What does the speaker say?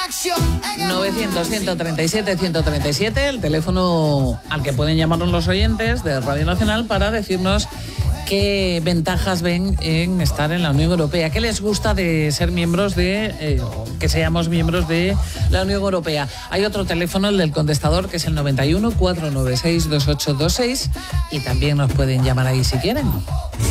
900-137-137, el teléfono al que pueden llamarnos los oyentes de Radio Nacional para decirnos qué ventajas ven en estar en la Unión Europea, qué les gusta de ser miembros que seamos miembros de la Unión Europea. Hay otro teléfono, el del contestador, que es el 91 496 2826, y también nos pueden llamar ahí si quieren.